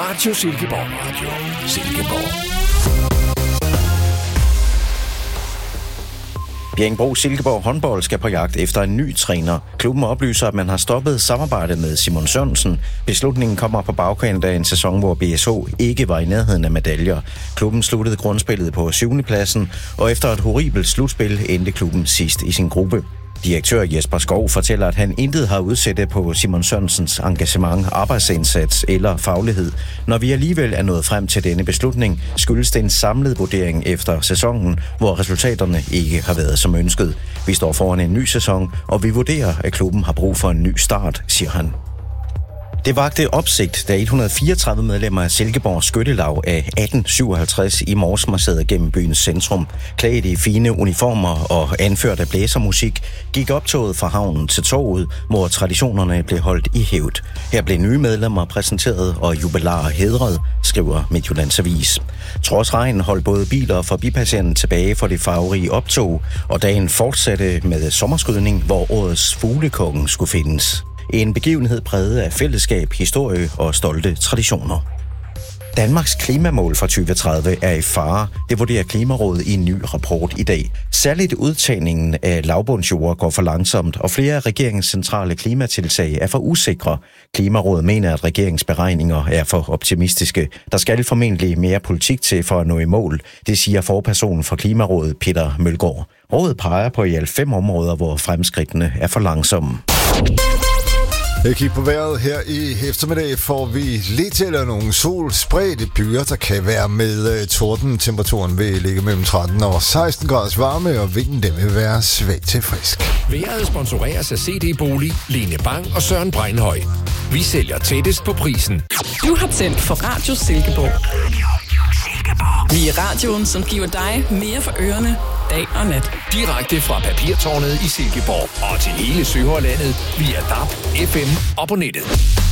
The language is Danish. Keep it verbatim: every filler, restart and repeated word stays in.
Radio Silkeborg. Radio Silkeborg. Bjerringbro Silkeborg håndbold skal på jagt efter en ny træner. Klubben oplyser, at man har stoppet samarbejdet med Simon Sørensen. Beslutningen kommer på bagkant af en sæson, hvor B S H ikke var i nærheden af medaljer. Klubben sluttede grundspillet på syvende pladsen, og efter et horribelt slutspil endte klubben sidst i sin gruppe. Direktør Jesper Skov fortæller, at han intet har udsætte på Simon Sørensens engagement, arbejdsindsats eller faglighed. Når vi alligevel er nået frem til denne beslutning, skyldes det en samlet vurdering efter sæsonen, hvor resultaterne ikke har været som ønsket. Vi står foran en ny sæson, og vi vurderer, at klubben har brug for en ny start, siger han. Det vagte opsigt, da et hundrede og fireogtredive medlemmer af Silkeborg Skyttelag af atten syvoghalvtreds i morges marcherede gennem byens centrum. Klædt i fine uniformer og anført af blæsermusik, gik optoget fra havnen til torvet, hvor traditionerne blev holdt i hævd. Her blev nye medlemmer præsenteret og jubilarer hædret, skriver Midtjyllands Avis. Trods regn holdt både biler og forbipasserende tilbage for det farverige optog, og dagen fortsatte med sommerskydning, hvor årets fuglekonge skulle findes. En begivenhed præget af fællesskab, historie og stolte traditioner. Danmarks klimamål for tyve tredive er i fare. Det vurderer Klimarådet i en ny rapport i dag. Særligt udtagningen af lavbundsjord går for langsomt, og flere af regeringens centrale klimatiltag er for usikre. Klimarådet mener, at regeringens beregninger er for optimistiske. Der skal formentlig mere politik til for at nå i mål. Det siger forpersonen for Klimarådet, Peter Mølgaard. Rådet peger på i alt fem områder, hvor fremskridtene er for langsomme. Jeg kigger på vejret her i eftermiddag, får vi lidt eller nogle solspredte byer, der kan være med torden. Temperaturen vil ligge mellem tretten og seksten graders varme, og vinden den vil være svag til frisk. Vejret sponsoreres af C D Bolig, Lene Bang og Søren Breinhøj. Vi sælger tættest på prisen. Du har tændt for Radio Silkeborg. Vi er radioen, som giver dig mere for ørerne dag og nat. Direkte fra Papirtårnet i Silkeborg og til hele Søhårlandet via D A B, F M og på nettet.